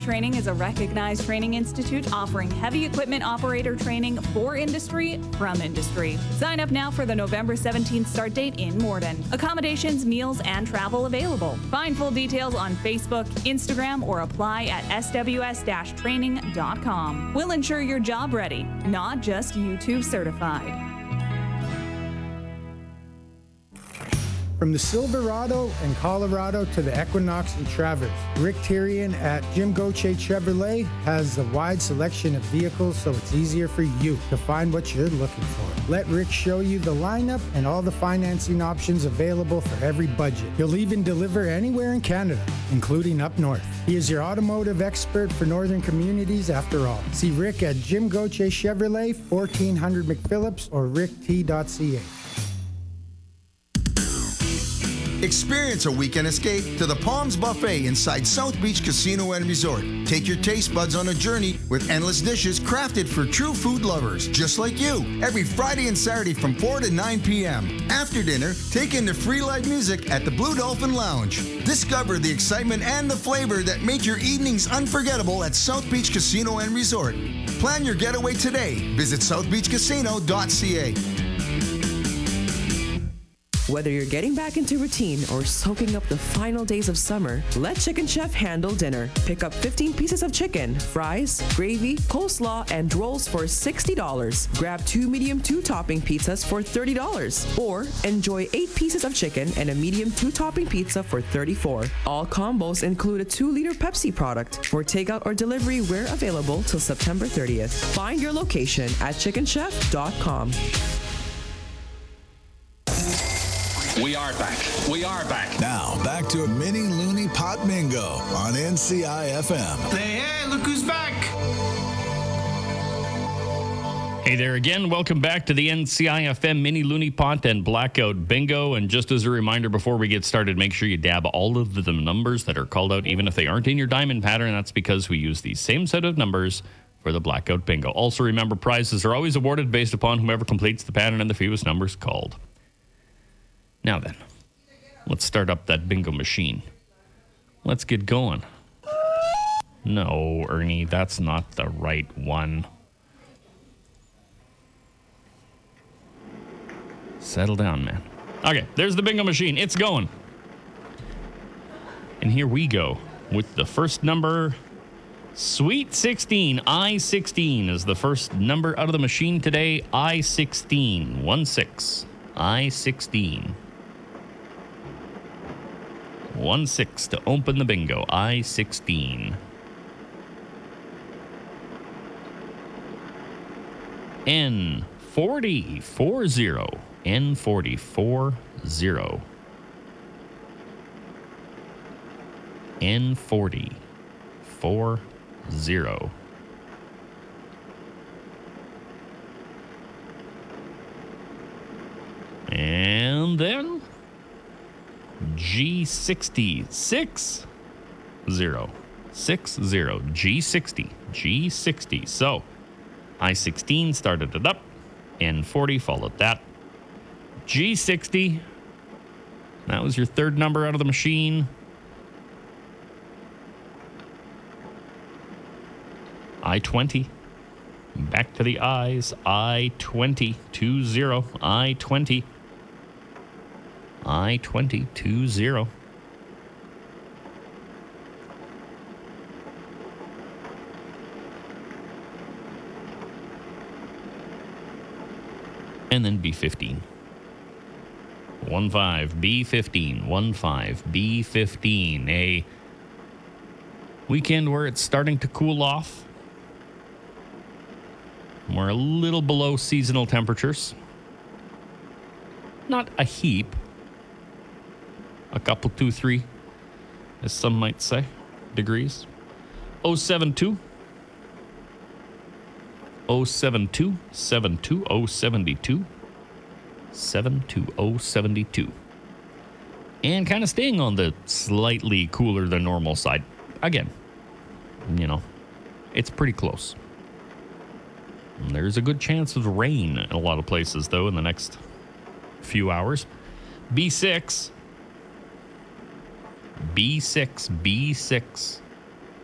Training is a recognized training institute offering heavy equipment operator training for industry from industry. Sign up now for the November 17th start date in Morden. Accommodations, meals, and travel available. Find full details on Facebook, Instagram, or apply at sws-training.com. We'll ensure you're job ready, not just YouTube certified. From the Silverado and Colorado to the Equinox and Traverse, Rick Tyrion at Jim Gauthier Chevrolet has a wide selection of vehicles so it's easier for you to find what you're looking for. Let Rick show you the lineup and all the financing options available for every budget. He'll even deliver anywhere in Canada, including up north. He is your automotive expert for northern communities after all. See Rick at Jim Gauthier Chevrolet, 1400 McPhillips or rickt.ca. Experience a weekend escape to the Palms Buffet inside South Beach Casino and Resort. Take your taste buds on a journey with endless dishes crafted for true food lovers, just like you. Every Friday and Saturday from 4 to 9 p.m. After dinner, take in the free live music at the Blue Dolphin Lounge. Discover the excitement and the flavor that make your evenings unforgettable at South Beach Casino and Resort. Plan your getaway today. Visit southbeachcasino.ca. Whether you're getting back into routine or soaking up the final days of summer, let Chicken Chef handle dinner. Pick up 15 pieces of chicken, fries, gravy, coleslaw, and rolls for $60. Grab 2 medium 2-topping pizzas for $30. Or enjoy 8 pieces of chicken and a medium 2-topping pizza for $34. All combos include a 2-liter Pepsi product. For takeout or delivery, we're available till September 30th. Find your location at chickenchef.com. We are back. We are back. Now, back to a mini loony pot bingo on NCI-FM. Hey, look who's back. Hey there again. Welcome back to the NCI-FM Mini Loony Pot and Blackout Bingo. And just as a reminder before we get started, make sure you dab all of the numbers that are called out, even if they aren't in your diamond pattern. That's because we use the same set of numbers for the Blackout Bingo. Also, remember, prizes are always awarded based upon whoever completes the pattern and the fewest numbers called. Now then, let's start up that bingo machine. Let's get going. No, Ernie, that's not the right one. Settle down, man. Okay, there's the bingo machine. It's going. And here we go with the first number. Sweet 16, I-16 is the first number out of the machine today. I-16, 1-6. I-16. 1-6 to open the bingo. I-16. N-40, 40. N-40, 40. N-40, 40. And then G60, 60. 60. G60. G60. So, I-16 started it up. N-40 followed that. G60. That was your third number out of the machine. I-20. Back to the I's. I-20. 20. I-20. I-20. 20. And then B15. 1-5. B15. 1-5. B15. A weekend where it's starting to cool off. We're a little below seasonal temperatures. Not a heap. A couple, 2, 3, as some might say, degrees. 072. 072. 72. 072. 72072. And kind of staying on the slightly cooler than normal side. Again, you know, it's pretty close. And there's a good chance of rain in a lot of places, though, in the next few hours. B6. B6. B6.